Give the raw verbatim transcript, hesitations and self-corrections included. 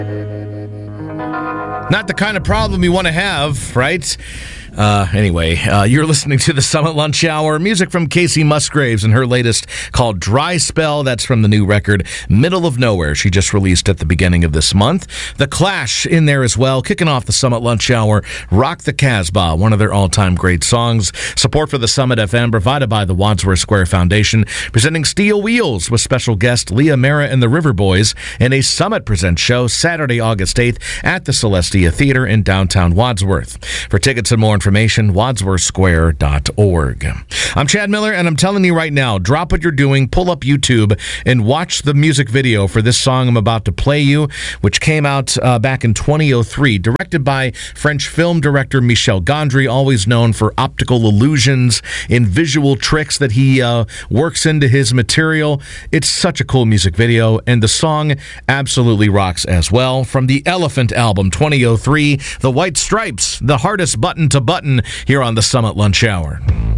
Not the kind of problem you want to have, right? Uh, anyway, uh, you're listening to the Summit Lunch Hour. Music from Casey Musgraves and her latest called Dry Spell. That's from the new record, Middle of Nowhere. She just released at the beginning of this month. The Clash in there as well. Kicking off the Summit Lunch Hour, Rock the Casbah, one of their all-time great songs. Support for the Summit F M provided by the Wadsworth Square Foundation. Presenting Steel Wheels with special guest Leah Mara and the River Boys in a Summit Presents show Saturday, August eighth at the Celestia Theater in downtown Wadsworth. For tickets and more information, wadsworth square dot org. I'm Chad Miller, and I'm telling you right now, drop what you're doing, pull up YouTube, and watch the music video for this song I'm about to play you, which came out uh, back in twenty oh three, directed by French film director Michel Gondry, always known for optical illusions and visual tricks that he uh, works into his material. It's such a cool music video, and the song absolutely rocks as well. From the Elephant album, twenty oh three, The White Stripes, The Hardest Button to Button, here on the Summit Lunch Hour.